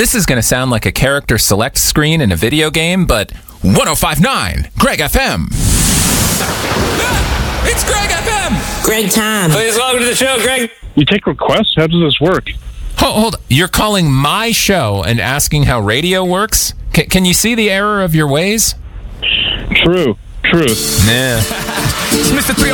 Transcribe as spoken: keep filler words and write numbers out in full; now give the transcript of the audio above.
This is going to sound like a character select screen in a video game, but one oh five point nine, Greg F M. Ah, it's Greg F M! Greg time. Please welcome to the show, Greg. You take requests? How does this work? Hold, hold. You're calling my show and asking how radio works? C- can you see the error of your ways? True. True. Nah. Mister three